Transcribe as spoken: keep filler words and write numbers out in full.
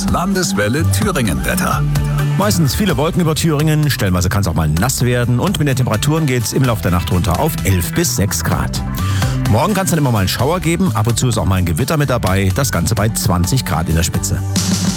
Landeswelle Thüringen-Wetter. Meistens viele Wolken über Thüringen, stellenweise kann es auch mal nass werden und mit den Temperaturen geht es im Laufe der Nacht runter auf elf bis sechs Grad. Morgen kann es dann immer mal einen Schauer geben, ab und zu ist auch mal ein Gewitter mit dabei, das Ganze bei zwanzig Grad in der Spitze.